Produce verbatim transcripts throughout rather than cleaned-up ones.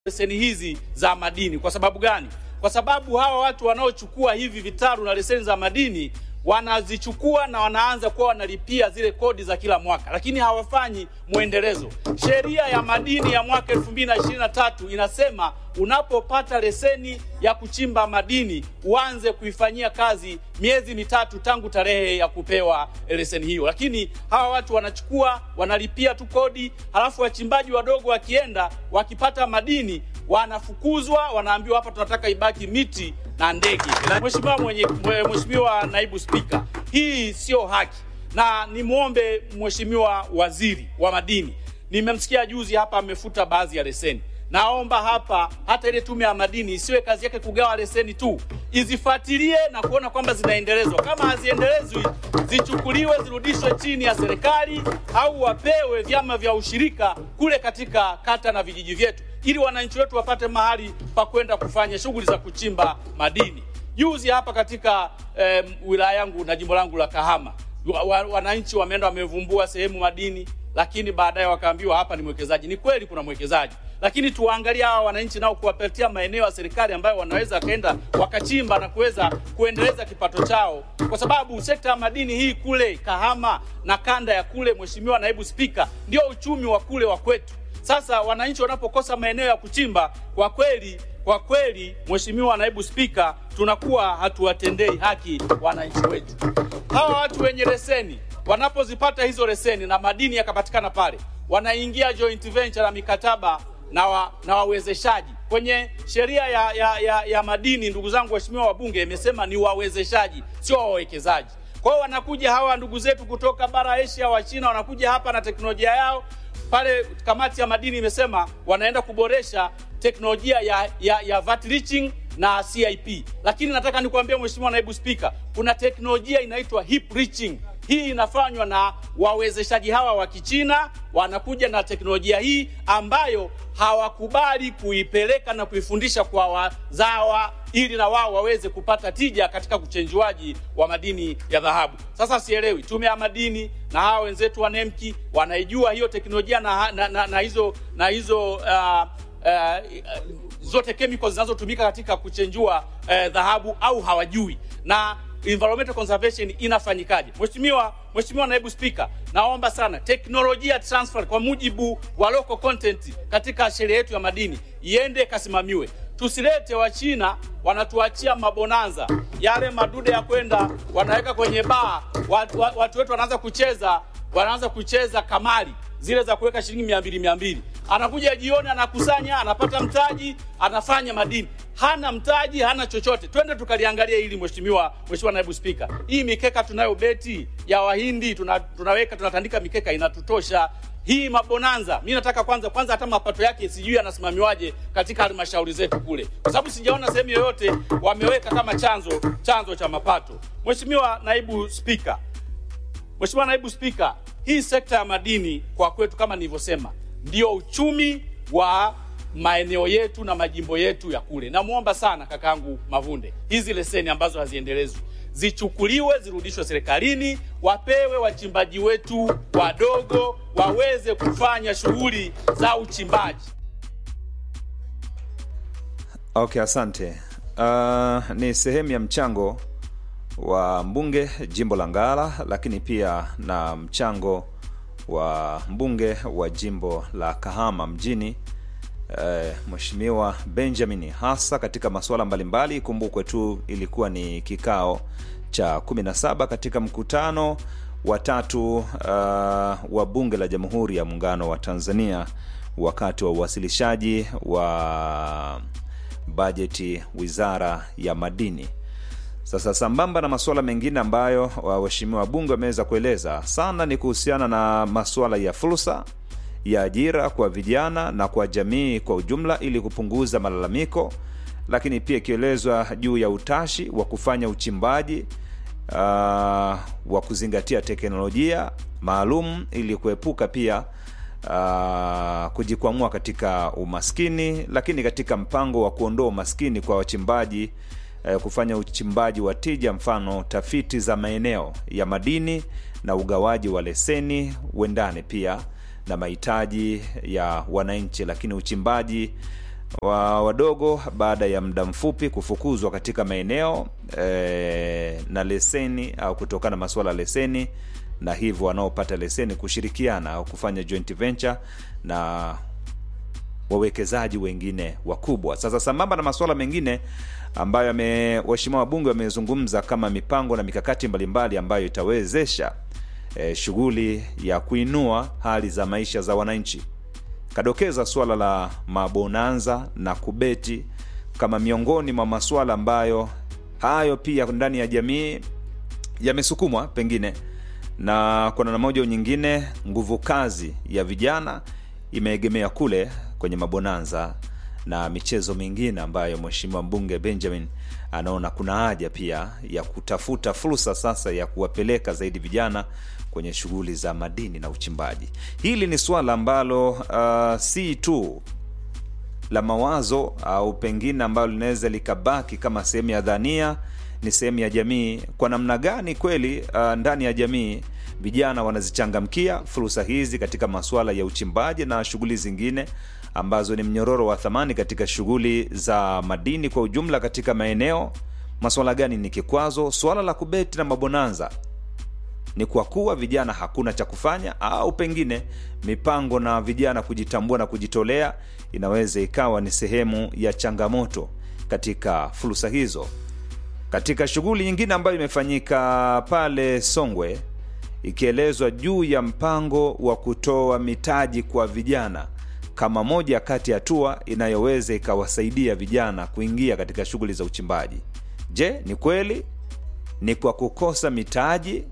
leseni hizi za madini. Kwa sababu gani? Kwa sababu hawa watu wanaochukua hivi vitalu na leseni za madini wanazichukua na wanaanza kuwa wanalipia zile kodi za kila mwaka, lakini hawafanyi muendelezo. Sheria ya madini ya mwaka elfu mbili na ishirini na tatu inasema unapopata leseni ya kuchimba madini uanze kuifanyia kazi miezi mitatu tangu tarehe ya kupewa leseni hiyo. Lakini hawa watu wanachukua, wanalipia tu kodi, halafu wachimbaji wadogo wakienda wakipata madini wanafukuzwa, wanaambiwa hapa tunataka ibaki miti na ndege. Mheshimiwa mwenye Mheshimiwa Naibu Spika, hii sio haki. Na nimuombe Mheshimiwa Waziri wa Madini, nimemsikia juzi hapa amefuta baadhi ya leseni. Naomba hapa hata ile tume ya madini isiwe kazi yake kugawa leseni tu, izifuatilie na kuona kwamba zinaendelezwa. Kama haziendelezwi, zichukuliwe zirudishwe chini ya serikali au wapewe vyama vya ushirika kule katika kata na vijiji vyetu, ili wananchi wetu wapate mahali pa kwenda kufanya shughuli za kuchimba madini. Juzi hapa katika eh, wilaya yangu na jimbo langu la Kahama, wananchi wameenda wamevumbua sehemu madini, lakini baadaye wakaambiwa hapa ni mwekezaji. Ni kweli kuna mwekezaji, lakini tuangalia hawa wananchi nao kuwapatia maeneo ya serikali ambayo wanaweza kaenda wakachimba na kuweza kuendeleza kipato chao, kwa sababu sekta ya madini hii kule Kahama na kanda ya kule, Mheshimiwa Naibu Spika, ndio uchumi wa kule wa kwetu. Sasa wananchi wanapokosa maeneo ya kuchimba, kwa kweli kwa kweli Mheshimiwa Naibu Spika, tunakuwa hatuwatendei haki wananchi wetu. Hawa watu wenye leseni wanapozipata hizo leseni na madini yakapatikana pale, wanaingia joint venture na mikataba na wa, na wawezeshaji. Kwenye sheria ya, ya, ya, ya madini, ndugu zangu waheshimiwa wabunge, imesema ni wawezeshaji, sio wawekezaji. Kwa hiyo wanakuja hawa ndugu zetu kutoka bara Asia, wa China, wanakuja hapa na teknolojia yao. Pale kamati ya madini imesema wanaenda kuboresha teknolojia ya ya, ya vat leaching na C I P. Lakini nataka nikwambie Mheshimiwa Naibu Spika, kuna teknolojia inaitwa heap leaching. Hii inafanywa na wawezeshaji hawa wa Kichina, wanakuja na teknolojia hii ambayo hawakubali kuipeleka na kuifundisha kwa wazawa ili na wao waweze kupata tija katika kuchenjuaji wa madini ya dhahabu. Sasa sielewi, tume ya madini na hawa wenzetu wa NEMKI wanaijua hiyo teknolojia na, na, na, na hizo na hizo uh, uh, zote chemicals zinazotumika katika kuchenjua uh, dhahabu, au hawajui, na environmental conservation inafanyikaje? Mheshimiwa Mheshimiwa Naibu Spika, naomba sana teknolojia transfer kwa mujibu wa local content katika sheria yetu ya madini iende kasimamiwe. Tusilete wa China wanatuachia mabonanza yale madude ya kwenda wanaweka kwenye baa, watu, watu wetu wanaanza kucheza wanaanza kucheza kamari zile za kuweka shilingi mia mbili mia mbili. Anakuja jioni, anakusanya, anapata mtaji, anafanya madini. Hana mtaji, hana chochote. Twende tukaliangalia hili Mheshimiwa Mheshimiwa Naibu Spika. Hii mikeka tunayo beti ya Wahindi, tuna, tunaweka tunatandika mikeka inatutosha. Hii mabonanza, mimi nataka kwanza kwanza hata mapato yake sijui anasimamiwaje katika halmashauri zetu kule, kwa sababu sijaona sehemu yoyote wameweka kama chanzo chanzo cha mapato. Mheshimiwa Naibu Spika, Mheshimiwa Naibu Spika, hii sekta ya madini kwa kwetu kama nilivyosema ndio uchumi wa maeneo yetu na majimbo yetu ya kule. Namuomba sana kakangu Mavunde, hizi leseni ambazo haziendelezwi zichukuliwe, zirudishwe serikalini, wapewe wachimbaji wetu wadogo waweze kufanya shughuli za uchimbaji. Okay, asante. Uh, ni sehemu ya mchango wa mbunge jimbo la Ngara, lakini pia na mchango wa mbunge wa jimbo la Kahama mjini, eh, Mheshimiwa Benjamin, hasa katika masuala mbalimbali. Ikumbukwe tu ilikuwa ni kikao cha kumi na saba katika mkutano wa tatu uh, wa bunge la Jamhuri ya Muungano wa Tanzania, wakati wa uwasilishaji wa bajeti Wizara ya Madini. Sasa sambamba na masuala mengine ambayo waheshimiwa wabunge wameweza kueleza sana ni kuhusiana na masuala ya fursa ya ajira kwa vijana na kwa jamii kwa ujumla ili kupunguza malalamiko, lakini pia ikielezwa juu ya utashi wa kufanya uchimbaji uh, wa kuzingatia teknolojia maalum ili kuepuka pia uh, kujikwamua katika umaskini, lakini katika mpango wa kuondoa umaskini kwa wachimbaji kufanya uchimbaji wa tija, mfano tafiti za maeneo ya madini na ugawaji wa leseni uendane pia na mahitaji ya wananchi, lakini uchimbaji wa wadogo baada ya muda mfupi kufukuzwa katika maeneo e, na leseni au kutokana na masuala ya leseni, na hivyo wanaopata leseni kushirikiana au kufanya joint venture na wawekezaji wengine wakubwa. Sasa sambamba na masuala mengine ambayo waheshimiwa wabunge wamezungumza kama mipango na mikakati mbalimbali ambayo itawezesha e, shughuli ya kuinua hali za maisha za wananchi. Kadokeza swala la mabonanza na kubeti kama miongoni mwa masuala ambayo hayo pia ndani ya jamii yamesukumwa pengine na kuna na moja nyingine, nguvu kazi ya vijana imeegemea kule kwenye mabonanza na michezo mingine ambayo mheshimiwa mbunge Benjamin anaona kuna haja pia ya kutafuta fursa sasa ya kuwapeleka zaidi vijana kwenye shughuli za madini na uchimbaji. Hili ni swala ambalo uh, si tu la mawazo au pengine ambalo linaweza likabaki kama sehemu ya dhania, ni sehemu ya jamii. Kwa namna gani kweli uh, ndani ya jamii vijana wanazichangamkia fursa hizi katika masuala ya uchimbaji na shughuli zingine ambazo ni mnyororo wa thamani katika shughuli za madini kwa ujumla katika maeneo. Masuala gani ni kikwazo? Swala la kubeti na mabonanza ni kwa kuwa vijana hakuna cha kufanya, au pengine mipango na vijana kujitambua na kujitolea inaweza ikawa ni sehemu ya changamoto katika fursa hizo. Katika shughuli nyingine ambayo imefanyika pale Songwe, ikielezwa juu ya mpango wa kutoa mitaji kwa vijana kama moja kati ya hatua inayoweza ikawasaidia vijana kuingia katika shughuli za uchimbaji. Je, ni kweli ni kwa kukosa mitaji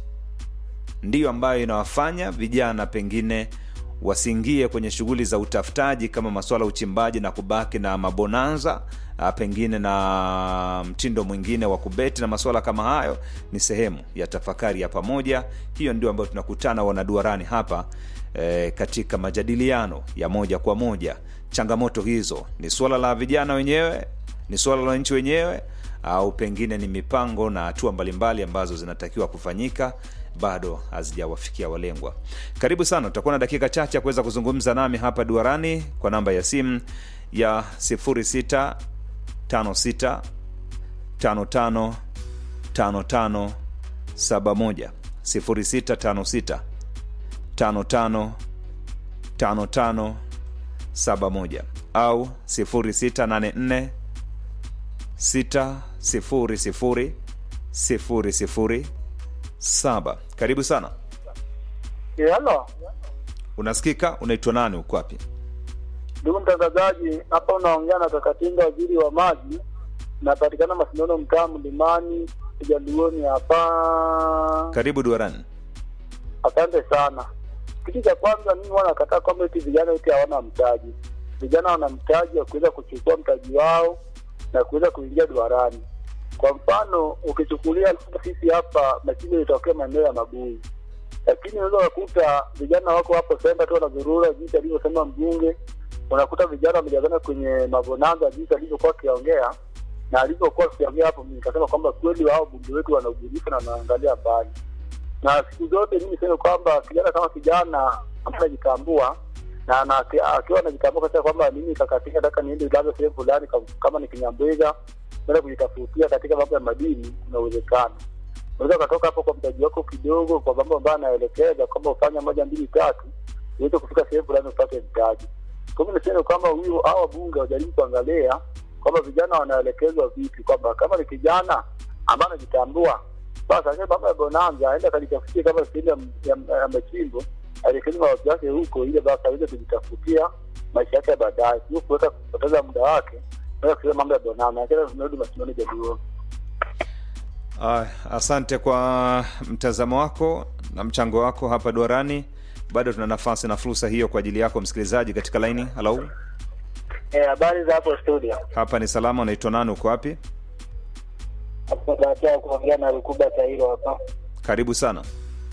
ndiyo ambayo inawafanya vijana pengine wasiingie kwenye shughuli za utafutaji kama masuala uchimbaji na kubaki na mabonanza pengine na mtindo mwingine wa kubeti na masuala kama hayo? Ni sehemu ya tafakari ya pamoja. Hiyo ndio ambayo tunakutana wanaduarani hapa e, katika majadiliano ya moja kwa moja. Changamoto hizo ni swala la vijana wenyewe, ni swala la nchi wenyewe, au pengine ni mipango na hatua mbalimbali ambazo zinatakiwa kufanyika bado hazijawafikia walengwa. Karibu sana, tutakuwa na dakika chache kuweza kuzungumza nami hapa duarani kwa namba ya simu ya sifuri sita tano sita tano tano tano tano saba moja, sifuri sita tano sita tano tano tano tano saba moja, au sifuri sita nane nne sita sifuri sifuri sifuri sifuri saba. Karibu sana. Hello. Unasikika? Unaitwa nani, uko wapi? Ndugu mtangazaji, hapa unaongea na Kakatinga, waziri wa maji. Napatikana Masinono, mtaa Mlimani, Jaluoni hapa. Karibu duarani. Asante sana. Kitu cha kwanza mimi wana nakataa kwamba eti vijana wote hawana mtaji. Vijana wana mtaji wa kuweza kuchukua mtaji wao na kuweza kuingia duarani. Kwa mfano, ukichukulia sisi hapa mashine itokea maeneo ya Magui. Lakini unaweza kukuta vijana wako hapo sasa tu wanazurura jinsi alivyosema mbunge. Unakuta vijana wamejazana kwenye mabonanza jinsi alivyokuwa akiongea, na alivyokuwa akiongea hapo mimi nikasema kwamba kweli wao bunge wetu wana ubunifu na wanaangalia mbali. Na siku zote mimi niseme kwamba kijana kama kijana anajitambua na ana akiwa anajitambua kwa kwamba mimi Kakatinga nataka niende labda sehemu fulani kama ni Kinyambwega bila kujitafutia katika mambo ya madini, kuna uwezekano. Unaweza kutoka hapo kwa mtaji wako kidogo kwa mambo ambayo anaelekeza kwamba ufanya moja mbili tatu uweze kufika sehemu fulani upate mtaji. Kwa hiyo niseme kwamba huyu hao bunge wajaribu kuangalia kwamba vijana wanaelekezwa vipi, kwamba kama ni kijana ambaye anajitambua basi aje mambo ya bonanza aende kujitafutia kama sehemu ya machimbo, aelekezwe watu wake huko ile basi aweze kujitafutia maisha yake baadaye, sio kuweka kupoteza muda wake na kusema mambo ya bonanza. Kile tunarudi Masinono Jaluoni. Ah, asante kwa mtazamo wako na mchango wako hapa duarani. Bado tuna nafasi na fursa hiyo kwa ajili yako msikilizaji katika line. Hello. Eh, habari za hapo studio? Hapa ni salama. Unaitwa nani, uko wapi? Hapo baada kuongea na Rukuba Tairo hapa. Karibu sana.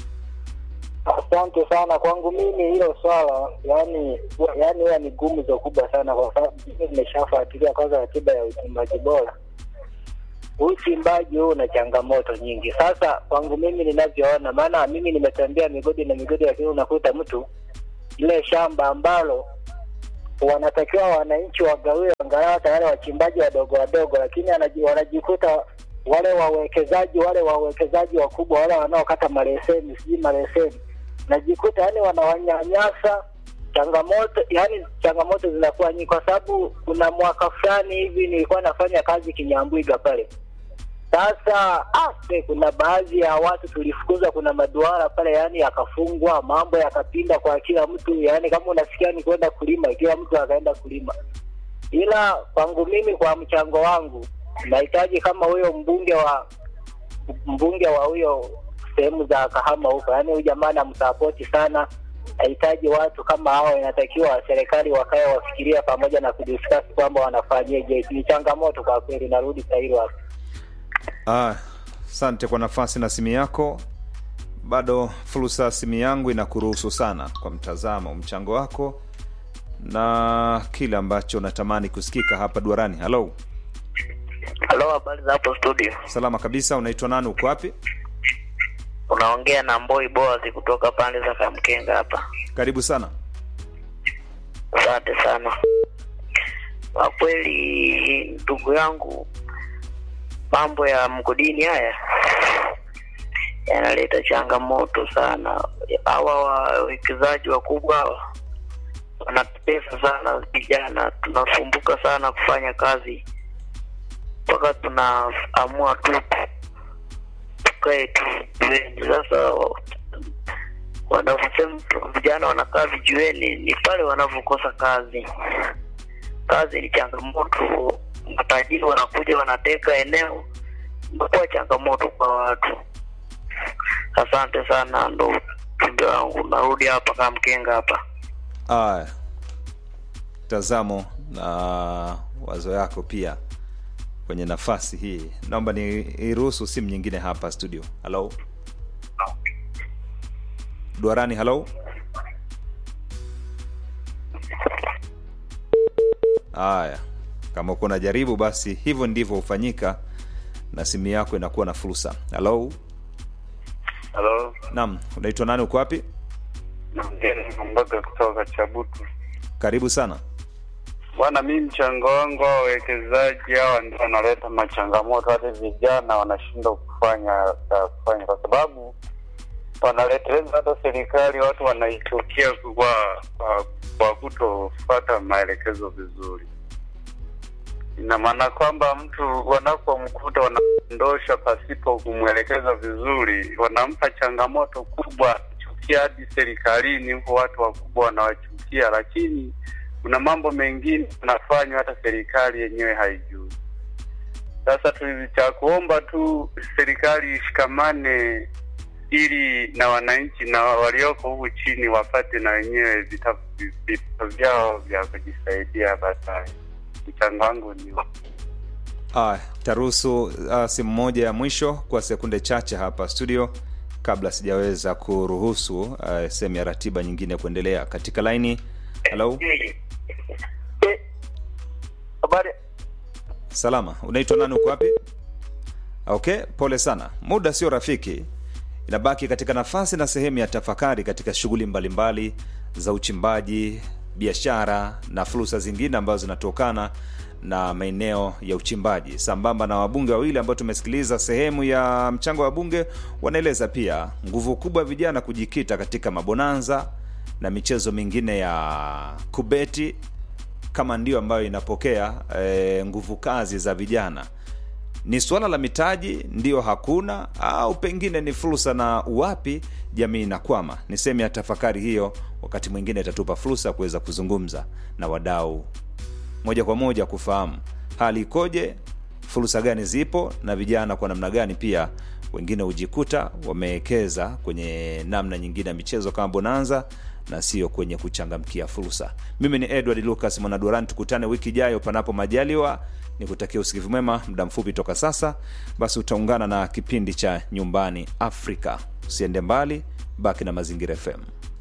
Asante sana. Kwangu mimi hilo swala yani yani huwa ni gumu za kubwa sana, kwa sababu mimi nimeshafuatilia kwanza ratiba ya uchimbaji bora. Uchimbaji huu una changamoto nyingi. Sasa kwangu mimi ninavyoona, maana mimi nimetembea migodi na migodi, lakini unakuta mtu ile shamba ambalo wanatakiwa wananchi wagawiwe angalau hata wale wachimbaji wadogo wadogo, lakini anaji, wanajikuta wale wawekezaji wale wawekezaji wakubwa wale wanaokata maleseni siji maleseni najikuta yani wanawanyanyasa. Changamoto yani changamoto zinakuwa nyingi, kwa sababu kuna mwaka fulani hivi nilikuwa nafanya kazi Kinyambwiga pale. Sasa ah kuna baadhi ya watu tulifukuzwa, kuna maduara pale yani yakafungwa, mambo yakapinda kwa kila mtu, yani kama unasikia ni kwenda kulima kila mtu akaenda kulima. Ila kwangu mimi, kwa mchango wangu, nahitaji kama huyo mbunge wa mbunge wa huyo sehemu za Kahama huko, yani huyu jamaa namsupport sana. Nahitaji watu kama hao, inatakiwa serikali wakae wafikiria pamoja na kudiscuss kwamba wanafanyaje. Ni changamoto kwa kweli. Narudi Tairo hapo. Ah, asante kwa nafasi na simu yako. Bado fursa simu yangu inakuruhusu sana kwa mtazamo, mchango wako na kile ambacho natamani kusikika hapa duarani. Hello. Hello, habari za hapo studio? Salama kabisa. Unaitwa nani, uko wapi? Unaongea na Mboi Boaz kutoka pande za Kamkenga hapa. Karibu sana. Asante sana. Kwa kweli ndugu yangu, mambo ya mgodini haya yanaleta changamoto sana. Hawa wawekezaji wakubwa wanatupesa sana vijana, tunasumbuka sana kufanya kazi mpaka tunaamua tu tukae tu. Sasa wanavyosema vijana wanakaa vijueni ni pale wanavyokosa kazi. Kazi ni changamoto, matajiri wanakuja wanateka eneo, inakuwa changamoto kwa watu. Asante sana, ndo ndio wangu, narudi hapa Kamkenga hapa. Ah, tazamo na wazo yako pia kwenye nafasi hii. Naomba ni iruhusu simu nyingine hapa studio. Hello. Duarani, hello. Haya, kama uko na jaribu basi hivyo ndivyo hufanyika na simu yako inakuwa na fursa. Hello. Hello. Naam, unaitwa nani, uko wapi? Naongea Mbaga kutoka Chabutu. Karibu sana. Bwana, mimi mchango wangu wa wawekezaji hawa ndio wanaleta machangamoto, hata vijana wanashindwa kufanya kufanya kwa sababu wanaleteleza hata serikali, watu wanaichukia kwa kwa, kwa kutofuata maelekezo vizuri. Ina maana kwamba mtu wanapomkuta wanaondosha pasipo kumwelekeza vizuri, wanampa changamoto kubwa, chukia hadi serikalini huko watu wakubwa wanawachukia, lakini kuna mambo mengine yanafanywa hata serikali yenyewe haijui. Sasa tulicha kuomba tu serikali ishikamane ili na wananchi na walioko huku chini wapate na wenyewe vitabu vyao vya kujisaidia baadaye. Mchango wangu ni ah, taruhusu uh, simu moja ya mwisho kwa sekunde chache hapa studio kabla sijaweza kuruhusu uh, sehemu ya ratiba nyingine kuendelea katika laini. Hello. Habari. Salama. Unaitwa nani, uko wapi? Okay, pole sana. Muda sio rafiki. Inabaki katika nafasi na sehemu ya tafakari katika shughuli mbalimbali za uchimbaji, biashara na fursa zingine ambazo zinatokana na maeneo ya uchimbaji. Sambamba na wabunge wawili ambao tumesikiliza sehemu ya mchango wa bunge, wanaeleza pia nguvu kubwa vijana kujikita katika mabonanza na michezo mingine ya kubeti kama ndio ambayo inapokea e, nguvu kazi za vijana. Ni swala la mitaji ndio hakuna, au pengine ni fursa na uwapi jamii inakwama? Ni sehemu ya tafakari hiyo, wakati mwingine itatupa fursa kuweza kuzungumza na wadau moja kwa moja kufahamu hali ikoje, fursa gani zipo na vijana kwa namna gani pia wengine hujikuta wamewekeza kwenye namna nyingine ya michezo kama bonanza na sio kwenye kuchangamkia fursa. Mimi ni Edward Lucas Mwanaduarani, tukutane wiki ijayo panapo majaliwa. Nikutakia usikivu mwema. Muda mfupi toka sasa basi utaungana na kipindi cha Nyumbani Afrika. Usiende mbali, baki na Mazingira F M.